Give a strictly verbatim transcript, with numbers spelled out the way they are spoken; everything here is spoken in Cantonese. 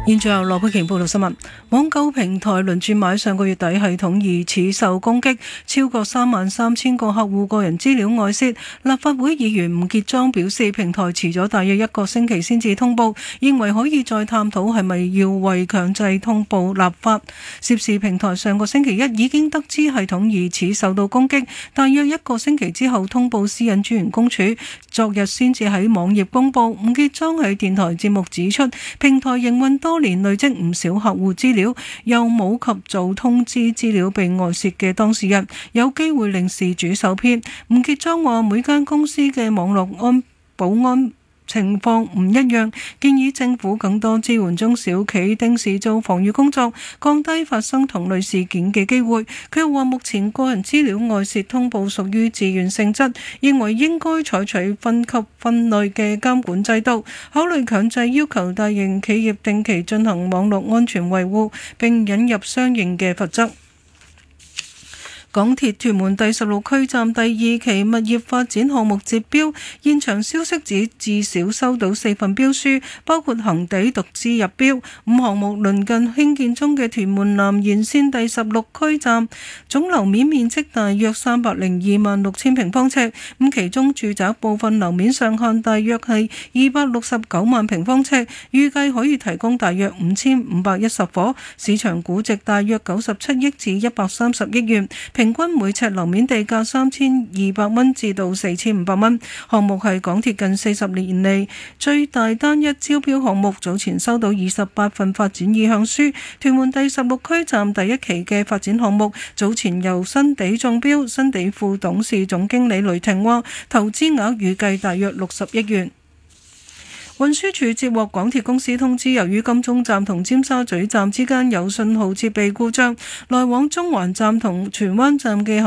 現在由羅佩瓊報道新聞。網購平台輪轉買上個月底系統疑似受攻擊，超過三萬三千個客戶個人資料外泄。立法會議員吳傑莊表示，平台遲咗大約一個星期先至通報，認為可以再探討係咪要為強制通報立法。涉事平台上個星期一已經得知系統疑似受到攻擊，大約一個星期之後通報私隱專員公署，昨日先至喺網頁公佈。吳傑莊喺電台節目指出，平台營運多年累積唔少客戶資料，又冇及早通知資料被外泄嘅當事人，有機會令事主受騙。吳傑莊話：每間公司嘅網絡安保安情況唔一樣，建議政府更多支援中小企定時做防禦工作，降低發生同類事件嘅機會。佢又話目前個人資料外泄通報屬於自願性質，認為應該採取分級分類嘅監管制度，考慮強制要求大型企業定期進行網絡安全維護，並引入相應嘅罰則。港鐵屯門第十六區站第二期物業發展項目截標，現場消息指至少收到四份標書，包括恒地獨資入標。五項目鄰近興建中嘅屯門南延線第十六區站，總樓面面積大約三百零二萬六千平方尺，咁其中住宅部分樓面上限大約係二百六十九萬平方尺，預計可以提供大約五千五百一十伙，市場估值大約九十七億至一百三十億元。平均每尺樓面地價三千二百蚊至到四千五百蚊。項目係港鐵近四十年嚟最大單一招標項目，早前收到二十八份發展意向書。屯門第十六區站第一期嘅發展項目早前由新地中標，新地副董事總經理雷霆話，投資額預計大約六十億元。運輸署接獲港鐵公司通知，由於金鐘站同尖沙咀站之間有信號設備故障，來往中環站同荃灣站嘅